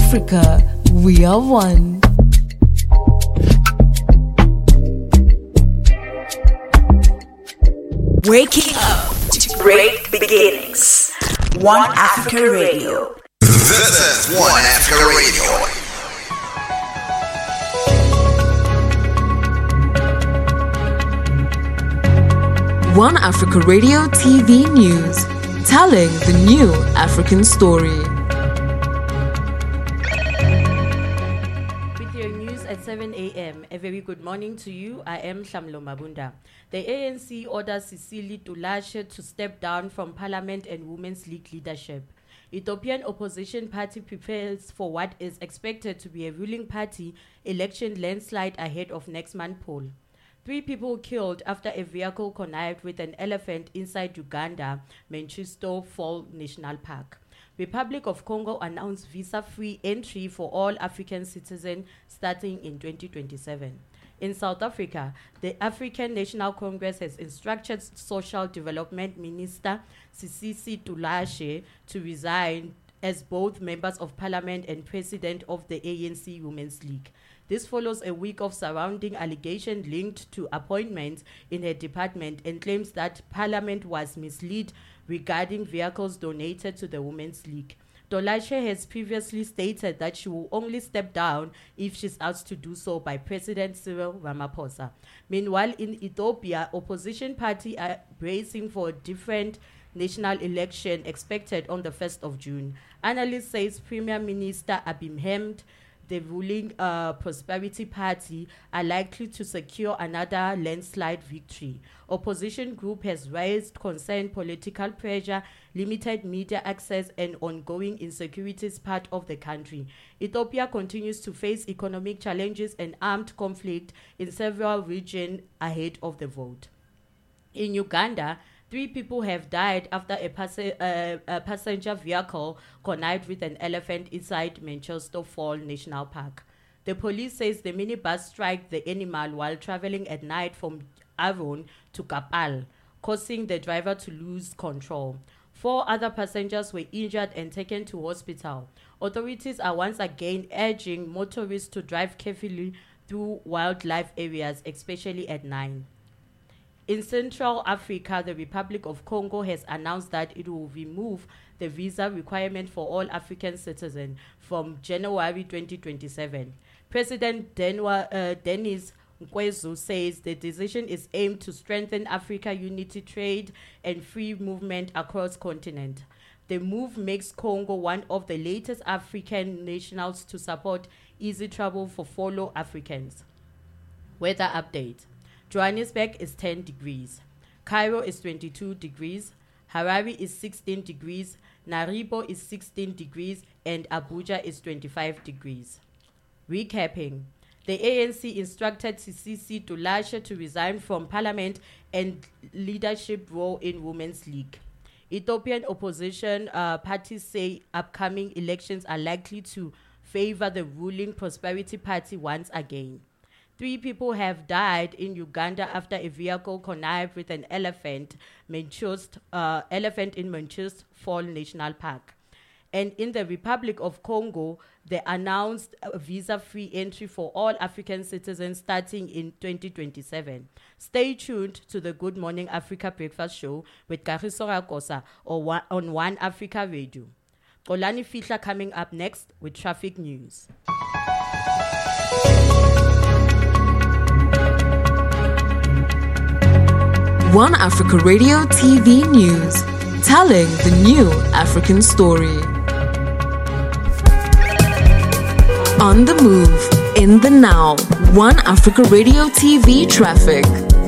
Africa, we are one. Waking up to great beginnings. One Africa Radio. This is One Africa Radio. One Africa Radio TV News, telling the new African story. With your news at 7 a.m., a very good morning to you. I am Shamlo Mabunda. The ANC orders Sisili Tulashe to step down from Parliament and Women's League leadership. Ethiopian opposition party prepares for what is expected to be a ruling party election landslide ahead of next month's poll. 3 people killed after a vehicle connived with an elephant inside Uganda, Menchisto Fall National Park. Republic of Congo announced visa-free entry for all African citizens starting in 2027. In South Africa, the African National Congress has instructed Social Development Minister Sisili Tulashe to resign as both members of parliament and president of the ANC Women's League. This follows a week of surrounding allegations linked to appointments in her department and claims that parliament was misled regarding vehicles donated to the Women's League. Tulashe has previously stated that she will only step down if she's asked to do so by President Cyril Ramaphosa. Meanwhile, in Ethiopia, opposition parties are bracing for a different national election expected on the 1st of June. Analyst says Premier Minister Abiy Ahmed, the ruling Prosperity Party, are likely to secure another landslide victory. Opposition group has raised concern political pressure, limited media access, and ongoing insecurities part of the country. Ethiopia continues to face economic challenges and armed conflict in several regions ahead of the vote. In Uganda, 3 people have died after a passenger vehicle connived with an elephant inside Manchester Fall National Park. The police says the minibus struck the animal while traveling at night from Avon to Kapal, causing the driver to lose control. 4 other passengers were injured and taken to hospital. Authorities are once again urging motorists to drive carefully through wildlife areas, especially at night. In Central Africa, the Republic of Congo has announced that it will remove the visa requirement for all African citizens from January 2027. President Denis Nkwezu says the decision is aimed to strengthen Africa unity, trade, and free movement across the continent. The move makes Congo one of the latest African nationals to support easy travel for fellow Africans. Weather update. Johannesburg is 10 degrees. Cairo is 22 degrees. Harare is 16 degrees. Naribo is 16 degrees. And Abuja is 25 degrees. Recapping. The ANC instructed Sisili Tulashe to resign from parliament and leadership role in Women's League. Ethiopian opposition parties say upcoming elections are likely to favor the ruling Prosperity Party once again. 3 people have died in Uganda after a vehicle connived with an elephant in Manchester Fall National Park. And in the Republic of Congo, they announced a visa-free entry for all African citizens starting in 2027. Stay tuned to the Good Morning Africa Breakfast Show with Kagiso Rakosa on One Africa Radio. Xolani Fihla coming up next with traffic news. One Africa Radio TV News, telling the new African story. On the move, in the now, One Africa Radio TV traffic.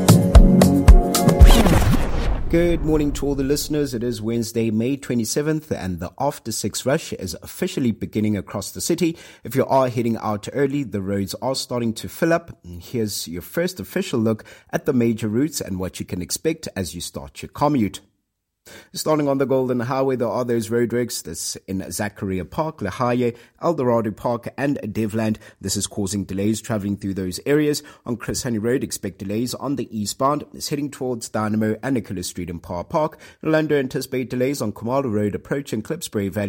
Good morning to all the listeners. It is Wednesday, May 27th, and the After 6 rush is officially beginning across the city. If you are heading out early, the roads are starting to fill up. Here's your first official look at the major routes and what you can expect as you start your commute. Starting on the Golden Highway, there are those roadworks. This in Zachariah Park, La Haye, Eldorado Park and Devland. This is causing delays traveling through those areas. On Chris Hani Road, expect delays on the eastbound. It's heading towards Dynamo and Nicholas Street in Power Park. In Orlando, anticipate delays on Kumalo Road approaching Klipsbury Valley